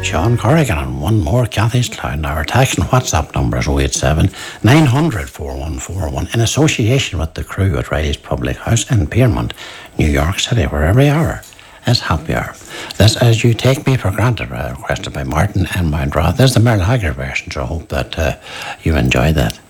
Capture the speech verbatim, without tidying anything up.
Sean Corrigan and one more Kathy's Clown. Our text and WhatsApp number is oh eight seven, nine hundred, four one four one in association with the crew at Riley's Public House in Piermont, New York City, where every hour is happy hour. This is You Take Me For Granted, requested by Martin and Mountrath. This is the Merle Haggard version, so I hope that uh, you enjoy that.